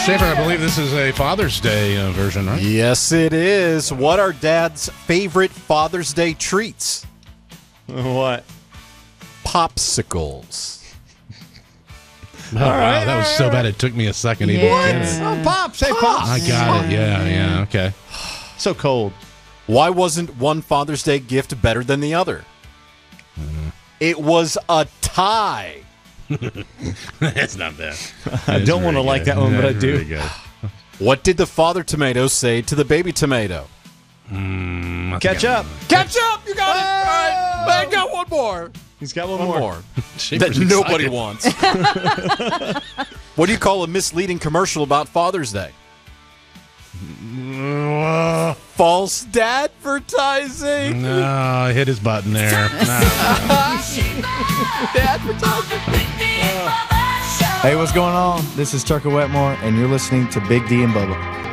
Schaefer, I believe this is a Father's Day version, right? Yes, it is. What are Dad's favorite Father's Day treats? What? Popsicles. Oh, wow, that was so bad it took me a second even to get it. Oh, Pops. Hey, Pops. I got it. Yeah, okay. So cold. Why wasn't one Father's Day gift better than the other? It was a tie. That's not bad. I don't want to like that one, but I do. Really good. What did the father tomato say to the baby tomato? Catch up. Catch up! You got it! All right, I got one more. He's got One more. Schaefer's That nobody excited. wants. What do you call a misleading commercial about Father's Day? False advertising. No, I hit his button there. Advertising. Hey, what's going on? This is Tucker Wetmore, and you're listening to Big D and Bubba.